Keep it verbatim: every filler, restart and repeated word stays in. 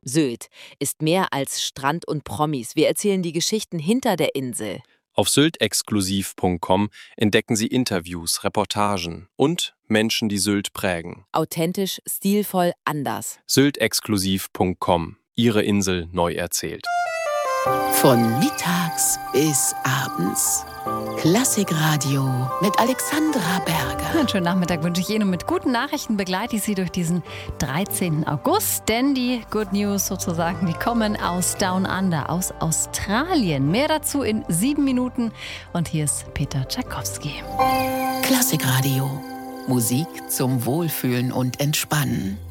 Sylt ist mehr als Strand und Promis. Wir erzählen die Geschichten hinter der Insel. Auf sylt exklusiv punkt com entdecken Sie Interviews, Reportagen und Menschen, die Sylt prägen. Authentisch, stilvoll, anders. sylt exklusiv punkt com. Ihre Insel neu erzählt. Von mittags bis abends. Klassikradio mit Alexandra Berger. Einen schönen Nachmittag wünsche ich Ihnen und mit guten Nachrichten begleite ich Sie durch diesen dreizehnten August. Denn die Good News sozusagen, die kommen aus Down Under, aus Australien. Mehr dazu in sieben Minuten. Und hier ist Peter Tschaikowski. Klassikradio. Musik zum Wohlfühlen und Entspannen.